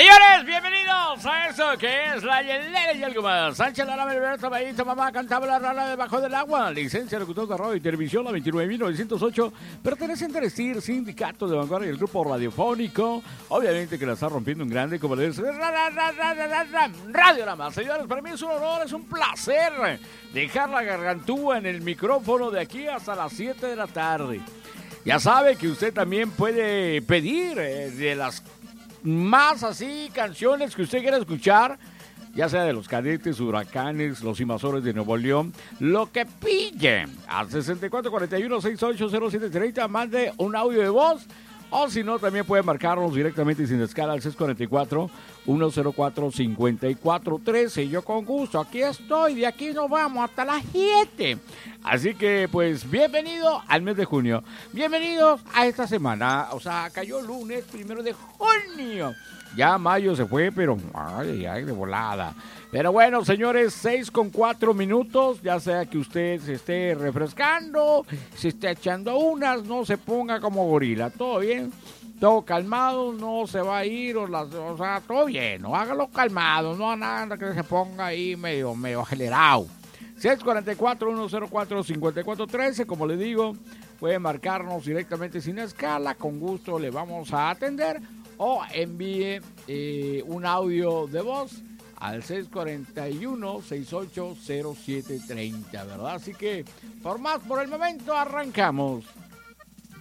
Señores, bienvenidos a eso que es la hielera y algo más. Sánchez Lara, Alberto Bahía, mamá cantaba la rana debajo del agua. Licencia de locutor de radio y televisión, la 29.908. Perteneciente al STIR, Sindicato de Vanguardia y el Grupo Radiofónico. Obviamente que la está rompiendo en grande, como le dice Radio La Más. Señores, para mí es un honor, es un placer dejar la gargantúa en el micrófono de aquí hasta las 7 de la tarde. Ya sabe que usted también puede pedir de las más así canciones que usted quiera escuchar, ya sea de los Cadetes, Huracanes, los Invasores de Nuevo León, lo que pille. Al 6441-680730 mande un audio de voz, o si no, también puede marcarnos directamente sin escala al 644-104-5413. Yo con gusto, aquí estoy, de aquí nos vamos hasta las 7. Así que, pues, bienvenido al mes de junio. Bienvenidos a esta semana. O sea, cayó lunes 1 de junio. Ya mayo se fue, pero ay, de volada. Pero bueno, señores, 6:04, ya sea que usted se esté refrescando, se esté echando unas, no se ponga como gorila. ¿Todo bien? Todo calmado, no se va a ir, o sea, todo bien, no hágalo calmado, no nada que se ponga ahí medio acelerado. 644-104-5413, como le digo, puede marcarnos directamente sin escala, con gusto le vamos a atender, o envíe un audio de voz al 641-680730, ¿verdad? Así que, por el momento, arrancamos.